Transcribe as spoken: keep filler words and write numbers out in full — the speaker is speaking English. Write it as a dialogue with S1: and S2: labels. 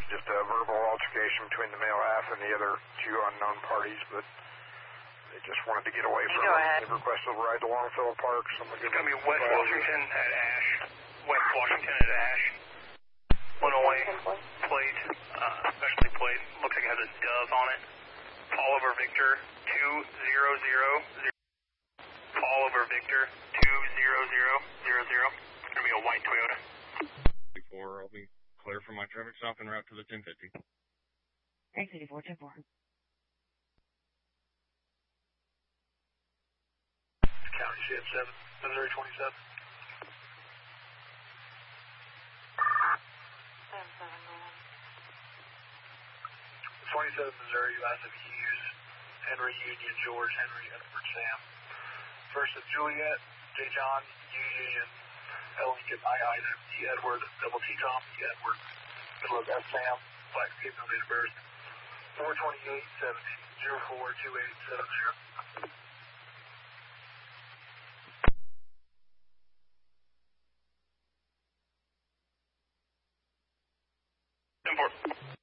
S1: just a verbal altercation between the male half and the other two unknown parties, but they just wanted to get away from
S2: Go
S1: it.
S2: ahead.
S1: They requested a ride to Longfellow Park. Someone
S3: It's going to be West Washington at Ash. West Washington at Ash. Illinois plate, uh, specialty plate. Looks like it has a dove on it. Paul over Victor, two zero zero zero. Paul over Victor, two zero zero zero zero. It's going to be a white Toyota.
S4: Before I'll be clear for my traffic stop en route to the ten fifty.
S2: Thanks, eighty-four, ten four.
S3: County C F seven, Missouri twenty-seven.
S2: seven seven, go ahead.
S3: twenty-seven Missouri, last of Hughes, Henry Union, George, Henry, Edward, Sam. First of Juliet, J. John, Union, L. Lincoln, I. I. E. Edward, double T. Tom, E. Edward. Middle of F. Sam, Black female date of birth, four twenty-eight seventeen, zero four two eight seven zero. Import.